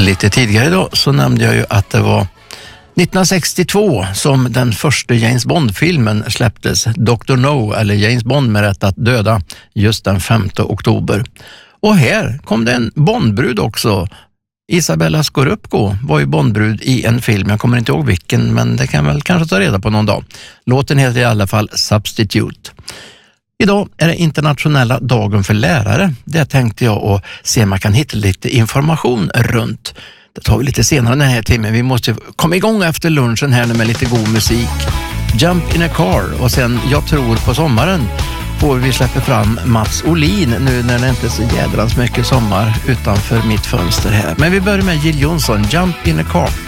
Lite tidigare idag så nämnde jag ju att det var 1962 som den första James Bond-filmen släpptes, Dr. No eller James Bond med rätt att döda, just den 5 oktober. Och här kom det en Bondbrud också. Isabella Scorupco var ju Bondbrud i en film, jag kommer inte ihåg vilken, men det kan väl kanske ta reda på någon dag. Låten heter i alla fall Substitute. Idag är det internationella dagen för lärare. Det tänkte jag att se om man kan hitta lite information runt. Det tar vi lite senare den här timmen. Vi måste komma igång efter lunchen här med lite god musik. Jump in a car och sen Jag tror på sommaren får vi släppa fram Mats Olin nu när det inte är så jädrans mycket sommar utanför mitt fönster här. Men vi börjar med Jill Johnson, Jump in a car.